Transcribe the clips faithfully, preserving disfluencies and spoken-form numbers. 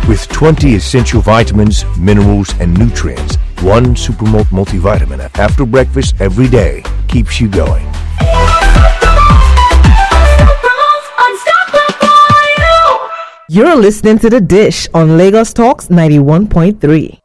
With twenty essential vitamins, minerals, and nutrients, one Supermalt multivitamin after breakfast every day keeps you going. You're listening to The Dish on Lagos Talks ninety-one point three.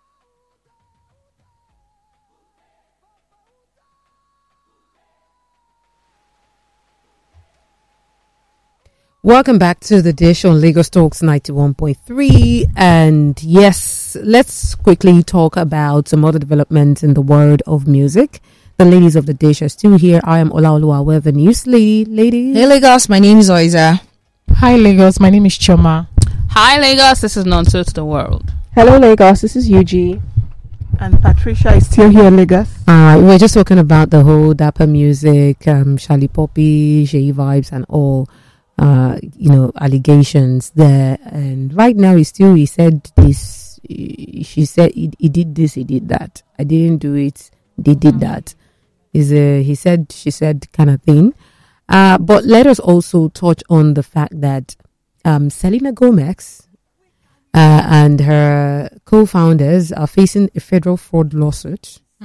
Welcome back to The Dish on Lagos Talks ninety-one point three. And yes, let's quickly talk about some other developments in the world of music. The ladies of The Dish are still here. I am Olaoluwa, we're the news lady. Ladies. Hey Lagos, my name is Oiza. Hi Lagos, my name is Choma. Hi Lagos, this is Nonso to the world. Hello Lagos, this is Yuji. And Patricia is still here, Lagos. Uh, we were just talking about the whole Dapper music, um, Charlie Poppy, Shay vibes and all. Uh, you know, allegations there, and right now he still he said this. She said he, he did this, he did that. I didn't do it. They did that. Is a he said she said kind of thing. Uh, but let us also touch on the fact that um, Selena Gomez uh, and her co-founders are facing a federal fraud lawsuit hmm.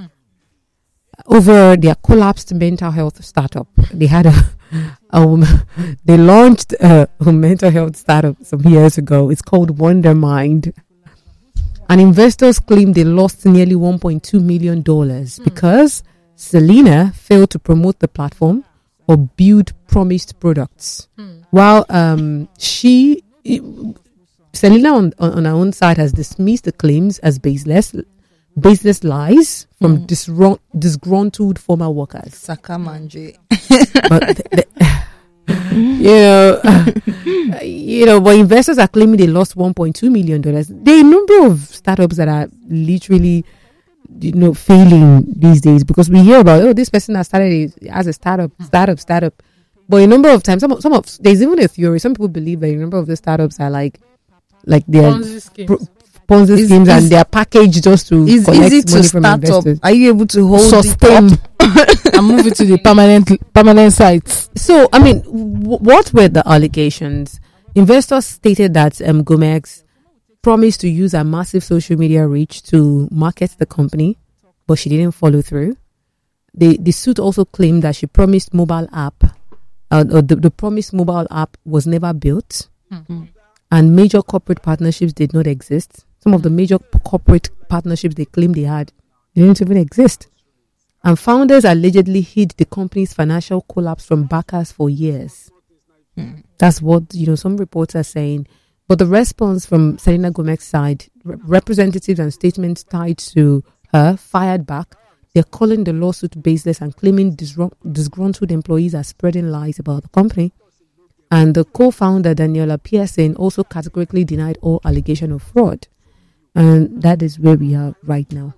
over their collapsed mental health startup. They had a Um, they launched uh, a mental health startup some years ago. It's called Wondermind. And investors claim they lost nearly one point two million dollars mm. because Selena failed to promote the platform or build promised products. Mm. While um, she, Selena on, on her own side has dismissed the claims as baseless, baseless lies from mm. disru- disgruntled former workers. Sakamanje. But the, the, you know, uh, you know, but investors are claiming they lost one point two million dollars. There are a number of startups that are literally, you know, failing these days because we hear about, oh, this person has started a, as a startup, startup, startup. But a number of times, some of, some of there's even a theory. Some people believe that a number of the startups are like, like they're Ponzi schemes. Pro, Ponzi Is- schemes is- and they are packaged just to It's collect easy to money from start up. investors. Are you able to hold Sustain it up? and move it to the permanent permanent sites. So, I mean, w- what were the allegations? Investors stated that um, Gomez promised to use her massive social media reach to market the company, but she didn't follow through. The the suit also claimed that she promised mobile app, uh, or the, the promised mobile app was never built, Mm-hmm. and major corporate partnerships did not exist. Some of the major p- corporate partnerships they claimed they had didn't even exist. And founders allegedly hid the company's financial collapse from backers for years. Mm. That's what, you know, some reports are saying. But the response from Selena Gomez's side, re- representatives and statements tied to her fired back. They're calling the lawsuit baseless and claiming disru- disgruntled employees are spreading lies about the company. And the co-founder, Daniela Pearson, also categorically denied all allegation of fraud. And that is where we are right now.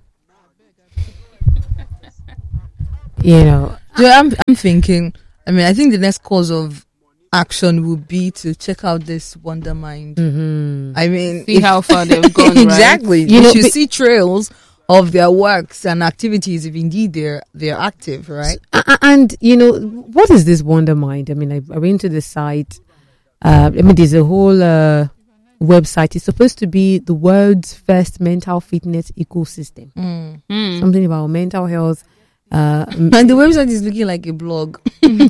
You know, Yeah, I'm, I'm thinking, I mean, I think the next course of action would be to check out this Wondermind. mm-hmm. I mean, See if- how far they've gone, right? exactly. You You know, should but- see trails of their works and activities if indeed they're they're active, right? A- a- and, you know, what is this Wondermind? I mean, I, I went to the site. Uh, I mean, there's a whole uh, website. It's supposed to be the world's first mental fitness ecosystem. Mm. Mm. Something about mental health. Uh, m- And the website is looking like a blog.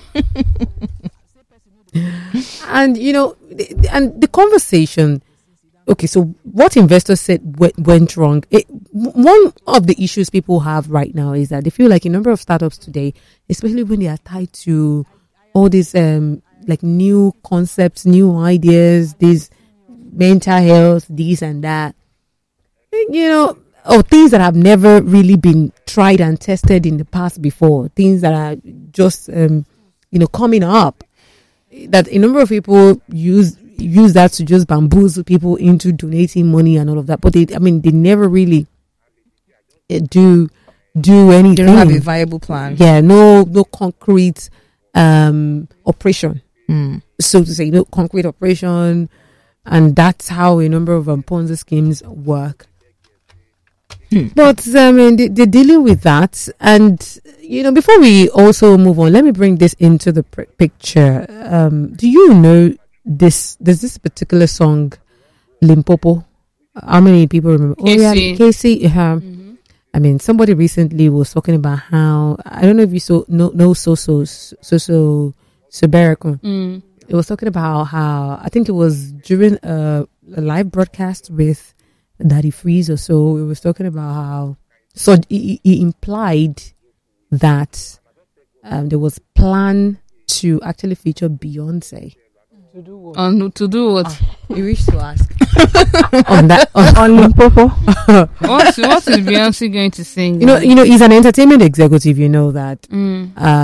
and, you know, th- and the conversation. Okay, so what investors said w- went wrong. It, w- one of the issues people have right now is that they feel like a number of startups today, especially when they are tied to all these um, like new concepts, new ideas, these mental health, this and that, you know, or things that have never really been tried and tested in the past before, things that are just, um, you know, coming up, that a number of people use use that to just bamboozle people into donating money and all of that. But they, I mean, they never really uh, do do anything. They don't have a viable plan. Yeah, no, no concrete um, operation, Mm. so to say, no concrete operation, and that's how a number of um, Ponzi schemes work. Hmm. But I mean, they, they're dealing with that, and you know, before we also move on, let me bring this into the pr- picture. Um, do you know this? There's this particular song Limpopo. How many people remember? K C. Oh yeah, K C. Uh, Mm-hmm. I mean, somebody recently was talking about how I don't know if you saw no no so so so so Subericum. Mm. It was talking about how I think it was during a, a live broadcast with Daddy Freeze or so. It was talking about how so he, he implied that um, there was plan to actually feature Beyonce On to do what? You wish to ask. on that. On, On Limpopo. what? What is Beyonce going to sing? you know, you know, he's an entertainment executive. You know that. Mm. Uh,